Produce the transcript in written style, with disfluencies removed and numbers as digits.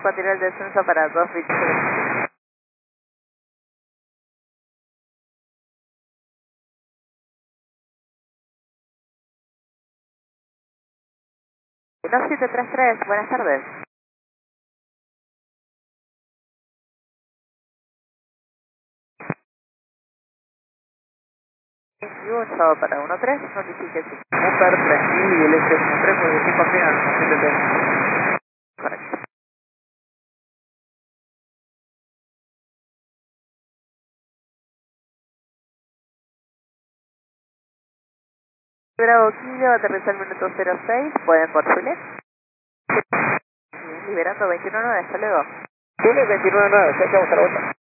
continúa el descenso para 2 bits. Dos 733, buenas tardes. 28 para 13, notifique sí. Upper 3000 y el S13, porque sí confían en los 733. Correcto. Bravo Kilo, aterriza el minuto 06, pueden por Juliet. Liberando 21.9, hasta luego. Juliet 29.9, ya echamos a la vuelta.